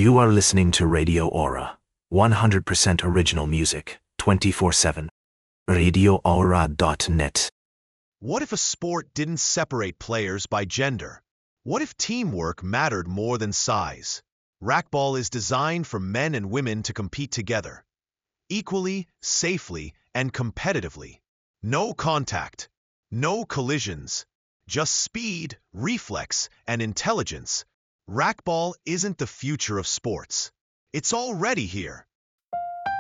You are listening to Radio Aura, 100% original music, 24/7. RadioAura.net. What if a sport didn't separate players by gender? What if teamwork mattered more than size? Racquetball is designed for men and women to compete together, equally, safely, and competitively. No contact, no collisions, just speed, reflex, and intelligence. Racquetball isn't the future of sports. It's already here.